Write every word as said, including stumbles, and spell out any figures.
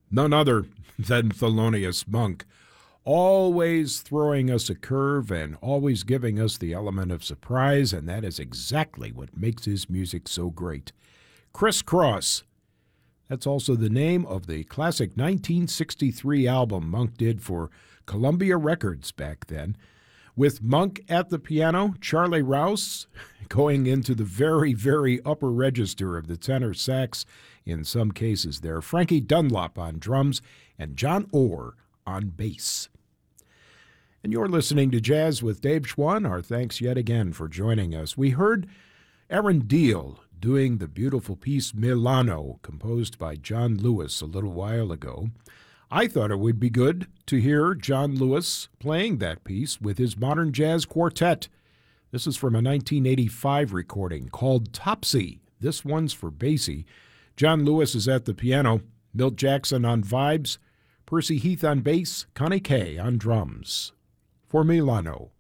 None other than Thelonious Monk, always throwing us a curve and always giving us the element of surprise, and that is exactly what makes his music so great. Criss Cross. That's also the name of the classic nineteen sixty-three album Monk did for Columbia Records back then. With Monk at the piano, Charlie Rouse going into the very, very upper register of the tenor sax in some cases there, Frankie Dunlop on drums, and John Orr on bass. And you're listening to Jazz with Dave Schwann. Our thanks yet again for joining us. We heard Aaron Deal doing the beautiful piece Milano, composed by John Lewis a little while ago. I thought it would be good to hear John Lewis playing that piece with his modern jazz quartet. This is from a nineteen eighty-five recording called Topsy. This one's for Basie. John Lewis is at the piano, Milt Jackson on vibes, Percy Heath on bass, Connie Kay on drums. For Milano.